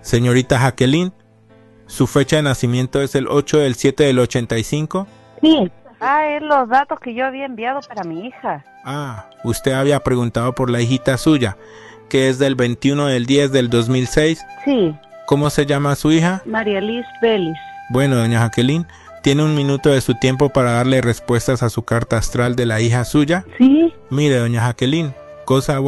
Señorita Jacqueline, ¿su fecha de nacimiento es el 8/7/85? Sí. Es los datos que yo había enviado para mi hija. Usted había preguntado por la hijita suya, que es del 21/10/2006. Sí. ¿Cómo se llama su hija? María Liz Vélez. Bueno, doña Jacqueline, ¿tiene un minuto de su tiempo para darle respuestas a su carta astral de la hija suya? Sí. Mire, doña Jacqueline, cosa